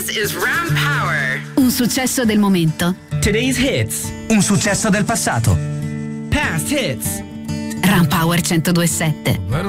This is Ram Power. Un successo del momento. Today's hits. Un successo del passato. Past hits. Ram Power 102.7.